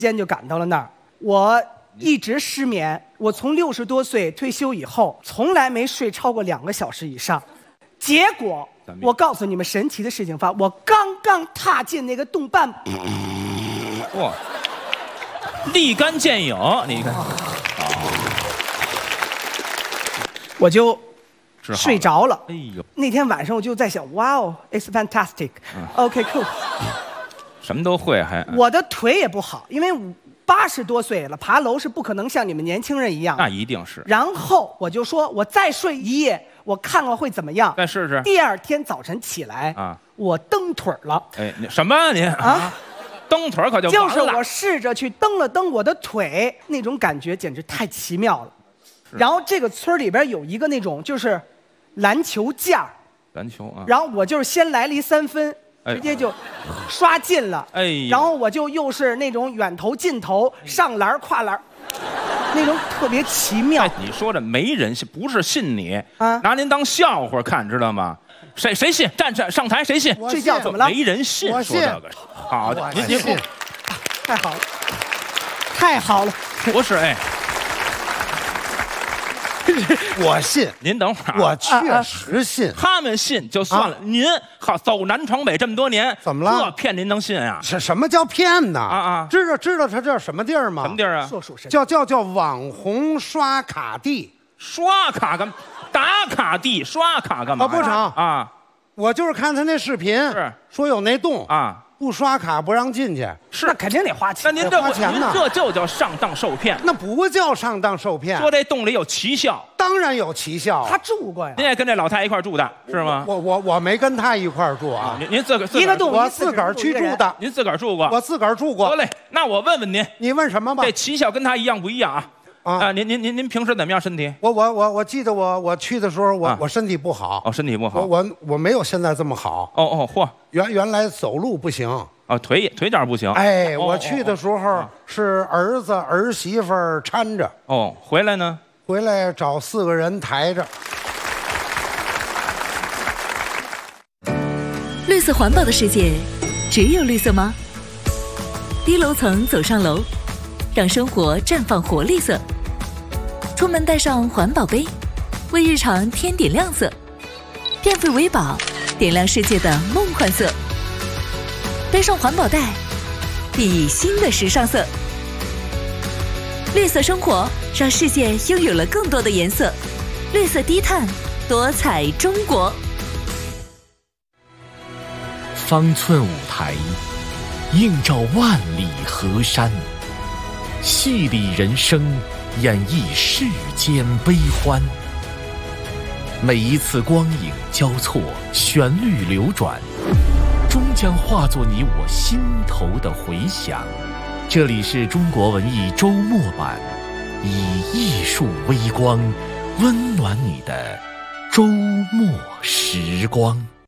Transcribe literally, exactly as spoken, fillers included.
间就赶到了那儿。我一直失眠，我从六十多岁退休以后，从来没睡超过两个小时以上。结果，我告诉你们神奇的事情发，我刚刚踏进那个洞半， 哇，立竿见影，你看， 我就睡着了。 哎呦， 那天晚上我就在想，哇哦 ，it's fantastic，OK cool， 什么都会还。 我的腿也不好，因为八十多岁了，爬楼是不可能像你们年轻人一样。 那一定是。 然后我就说，我再睡一夜，我看看会怎么样。 再试试。 第二天早晨起来啊，我蹬腿了。 哎，你什么你啊？蹬腿可就完了。 就是我试着去蹬了蹬我的腿，那种感觉简直太奇妙了。然后这个村里边有一个那种就是篮球架， 篮球啊。 然后我就是先来了一三分。直接就刷进了，哎，然后我就又是那种远投近投上篮跨篮，那种特别奇妙。 哎，你说这没人信，不是信你啊，拿您当笑话看，知道吗？谁谁信？站上上台谁信？ 睡觉怎么了？ 没人信，说这个。好的，您您信， 太好了，太好了， 不是哎。 我信， 您等会儿， 我确实信。 他们信就算了，您好走南闯北这么多年， 怎么了？ 这骗您能信啊？ 什什么叫骗呢？啊啊！ 知道知道它叫什么地儿吗？ 什么地儿啊？ 叫叫叫网红刷卡地。 刷卡干？打卡地刷卡干嘛？ 不成啊！ 我就是看他那视频， 是说有那洞啊。 不刷卡不让进去， 是那肯定得花钱。 那您这花钱呢？ 这就叫上当受骗。 那不叫上当受骗。 说这洞里有奇效， 当然有奇效。 他住过呀。 您也跟这老太太一块住的是吗？ 我我我没跟他一块住啊。 您您自个一个洞， 我自个儿去住的。 您自个儿住过？ 我自个儿住过。 得嘞，那我问问您， 你问什么吧？ 这奇效跟他一样不一样啊？啊，您您您您平时怎么样身体？ 我我我我记得我我去的时候，我我身体不好。 哦，身体不好。 我我我没有现在这么好。 哦哦，嚯， 原原来走路不行。 哦，腿腿脚不行。 哎，我去的时候是儿子儿媳妇搀着。 哦，回来呢？ 回来找四个人抬着。 绿色环保的世界，只有绿色吗？低楼层走上楼，让生活绽放活力色。出门带上环保杯，为日常添点亮色。电费为宝，点亮世界的梦幻色。背上环保袋，熠熠新的时尚色。绿色生活，让世界拥有了更多的颜色。绿色低碳，多彩中国。 方寸舞台，映照万里河山，戏里人生，演绎世间悲欢。每一次光影交错，旋律流转，终将化作你我心头的回响。这里是中国文艺周末版，以艺术微光温暖你的周末时光。